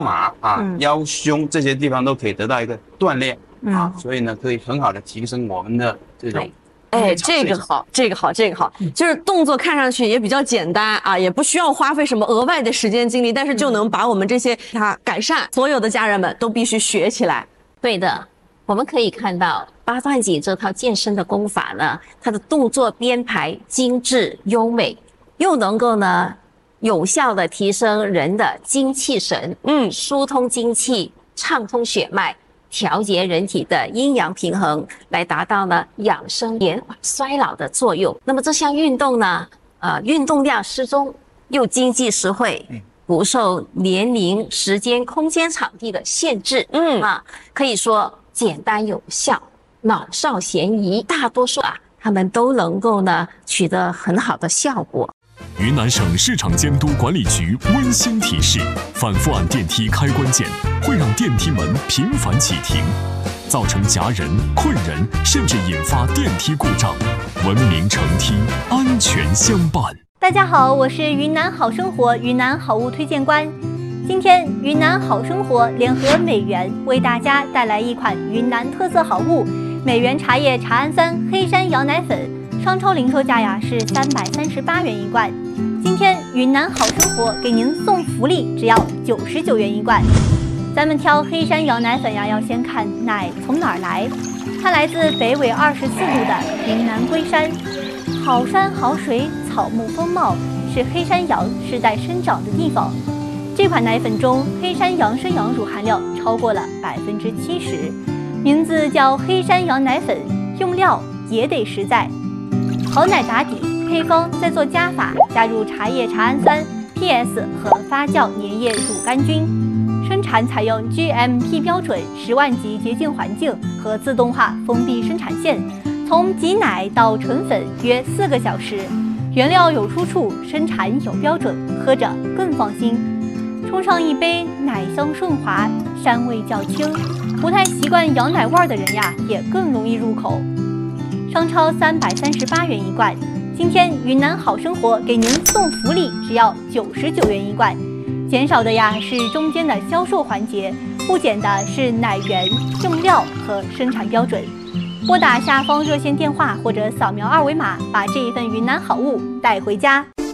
马啊、腰胸这些地方都可以得到一个锻炼啊，所以呢，可以很好的提升我们的这种。 哎，这个好，这个好，这个好，就是动作看上去也比较简单啊，也不需要花费什么额外的时间精力，但是就能把我们这些改善，所有的家人们都必须学起来。 对的，我们可以看到八段锦这套健身的功法呢，它的动作编排精致优美，又能够呢有效的提升人的精气神，疏通精气，畅通血脉。调节人体的阴阳平衡，来达到呢养生延缓衰老的作用。那么这项运动呢，运动量适中，又经济实惠，不受年龄、时间、空间、场地的限制，可以说简单有效，老少咸宜，大多数他们都能够呢取得很好的效果。 云南省市场监督管理局温馨提示：反复按电梯开关键会让电梯门频繁启停，造成夹人、困人，甚至引发电梯故障。文明乘梯，安全相伴。 大家好，我是云南好生活云南好物推荐官。今天云南好生活联合美源为大家带来一款云南特色好物——美源茶叶茶氨酸黑山羊奶粉。商超零售价是338元一罐。今天云南好生活给您送福利，只要99元一罐。咱们挑黑山羊奶粉要先看奶从哪儿来，它来自北纬24度的云南龟山，好山好水，草木丰茂，是黑山羊世代生长的地方。这款奶粉中黑山羊生羊乳含量超过了70%，名字叫黑山羊奶粉，用料也得实在。好奶打底，配方再做加法，加入茶叶茶氨酸、PS 和发酵粘液乳杆菌。生产采用 GMP 标准10万级洁净环境和自动化封闭生产线，从挤奶到纯粉约4个小时。原料有出处，生产有标准，喝着更放心。冲上一杯，奶香顺滑，膻味较轻，不太习惯羊奶味的人也更容易入口。商超338元一罐，今天云南好生活给您送福利，只要99元一罐。减少的是中间的销售环节，不减的是奶源、用料和生产标准。拨打下方热线电话或者扫描2维码，把这一份云南好物带回家。